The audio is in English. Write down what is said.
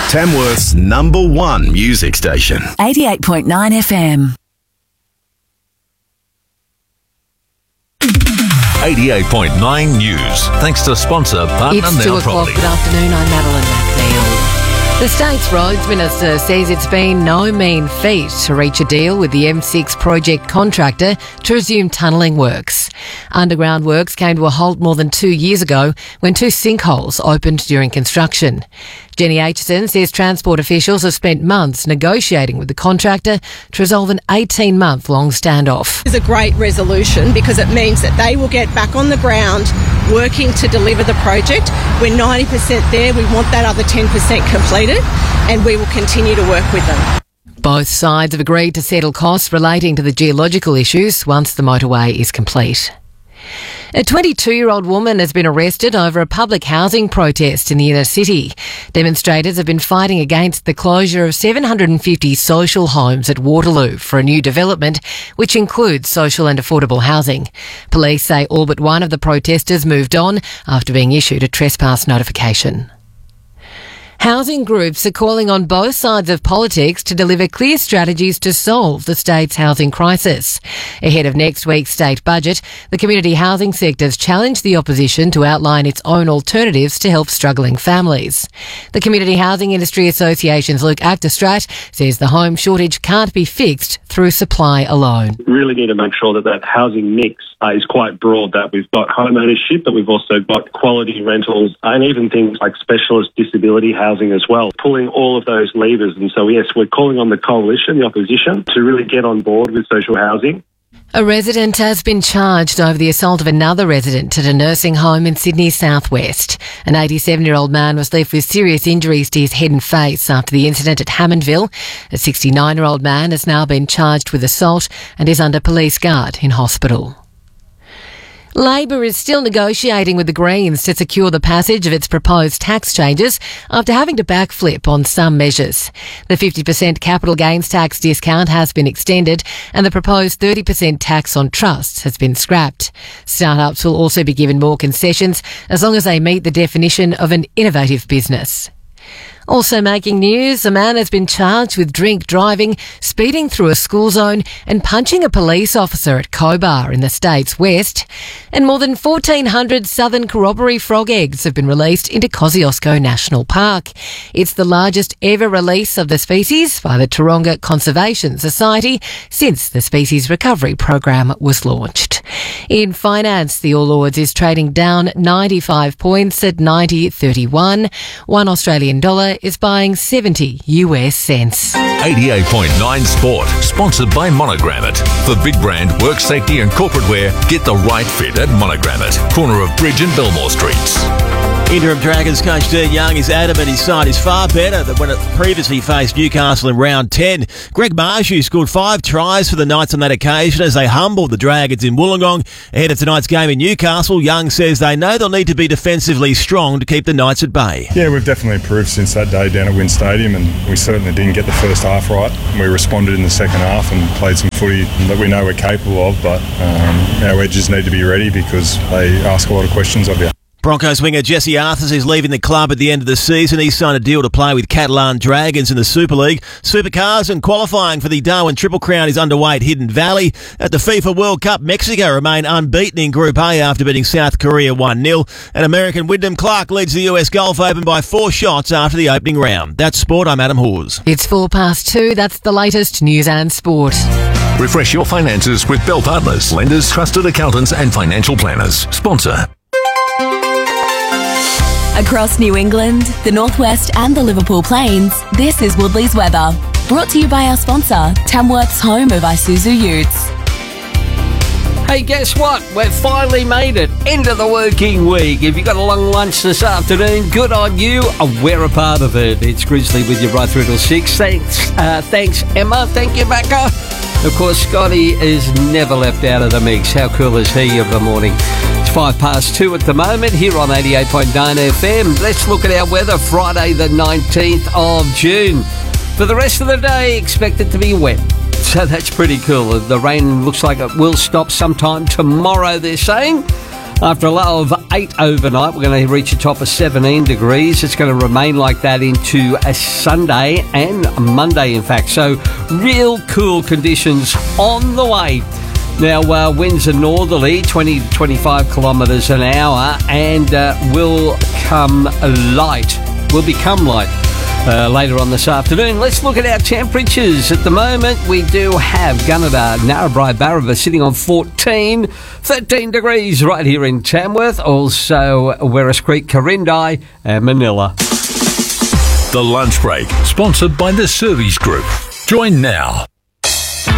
Tamworth's #1 music station. 88.9 FM. 88.9 News. Thanks to sponsor partner It's 2 Now o'clock. Property. Good afternoon. I'm Madeline McNeil. The state's roads minister says it's been no mean feat to reach a deal with the M6 project contractor to resume tunnelling works. Underground works came to a halt more than 2 years ago when 2 sinkholes opened during construction. Jenny Aitchison says transport officials have spent months negotiating with the contractor to resolve an 18-month-long standoff. It's a great resolution because it means that they will get back on the ground working to deliver the project. We're 90% there. We want that other 10% completed, and we will continue to work with them. Both sides have agreed to settle costs relating to the geological issues once the motorway is complete. A 22-year-old woman has been arrested over a public housing protest in the inner city. Demonstrators have been fighting against the closure of 750 social homes at Waterloo for a new development, which includes social and affordable housing. Police say all but one of the protesters moved on after being issued a trespass notification. Housing groups are calling on both sides of politics to deliver clear strategies to solve the state's housing crisis. Ahead of next week's state budget, the community housing sector's challenged the opposition to outline its own alternatives to help struggling families. The Community Housing Industry Association's Luke Achterstraat says the home shortage can't be fixed through supply alone. We really need to make sure that that housing mix is quite broad, that we've got home ownership, but we've also got quality rentals and even things like specialist disability housing as well, pulling all of those levers. And so, yes, we're calling on the coalition, the opposition, to really get on board with social housing. A resident has been charged over the assault of another resident at a nursing home in Sydney's southwest. An 87-year-old man was left with serious injuries to his head and face after the incident at Hammondville. A 69-year-old man has now been charged with assault and is under police guard in hospital. Labor is still negotiating with the Greens to secure the passage of its proposed tax changes after having to backflip on some measures. The 50% capital gains tax discount has been extended and the proposed 30% tax on trusts has been scrapped. Startups will also be given more concessions as long as they meet the definition of an innovative business. Also making news, a man has been charged with drink driving, speeding through a school zone and punching a police officer at Cobar in the state's west. And more than 1,400 southern corroboree frog eggs have been released into Kosciuszko National Park. It's the largest ever release of the species by the Taronga Conservation Society since the Species Recovery Program was launched. In finance, the All Ords is trading down 95 points at 90.31. $1 Australian dollar is buying 70 US cents. 88.9 Sport, sponsored by Monogrammet. For big brand, work safety and corporate wear, get the right fit at Monogrammet, corner of Bridge and Belmore Streets. Interim Dragons coach Dean Young is adamant his side is far better than when it previously faced Newcastle in round 10. Greg Marsh, who scored 5 tries for the Knights on that occasion as they humbled the Dragons in Wollongong. Ahead of tonight's game in Newcastle, Young says they know they'll need to be defensively strong to keep the Knights at bay. Yeah, we've definitely improved since that day down at Wynn Stadium, and we certainly didn't get the first half right. We responded in the second half and played some footy that we know we're capable of, but our edges need to be ready because they ask a lot of questions of you. Broncos winger Jesse Arthurs is leaving the club at the end of the season. He's signed a deal to play with Catalan Dragons in the Super League. Supercars and qualifying for the Darwin Triple Crown is underway at Hidden Valley. At the FIFA World Cup, Mexico remain unbeaten in Group A after beating South Korea 1-0. And American Wyndham Clark leads the US Golf Open by 4 shots after the opening round. That's sport. I'm Adam Hawes. It's 2:04. That's the latest news and sport. Refresh your finances with Bell Partners, lenders, trusted accountants and financial planners. Sponsor. Across New England, the Northwest and the Liverpool Plains, this is Woodley's weather. Brought to you by our sponsor, Tamworth's home of Isuzu Utes. Hey, guess what? We've finally made it. End of the working week. If you've got a long lunch this afternoon, good on you. We're a part of it. It's Grizzly with you right through till 6. Thanks, Emma. Thank you, Becca. Of course, Scotty is never left out of the mix. How cool is he of the morning? It's 2:05 at the moment here on 88.9 FM. Let's look at our weather. Friday the 19th of June. For the rest of the day, expect it to be wet. So that's pretty cool. The rain looks like it will stop sometime tomorrow, they're saying. After a low of 8 overnight, we're going to reach a top of 17 degrees. It's going to remain like that into a Sunday and Monday, in fact. So real cool conditions on the way. Now, winds are northerly, 20 to 25 kilometres an hour, and will become light later on this afternoon. Let's look at our temperatures. At the moment, we do have Gunnedah, Narrabri, Barrava sitting on 13 degrees right here in Tamworth. Also, Werris Creek, Corindi and Manila. The Lunch Break, sponsored by the Service Group. Join now.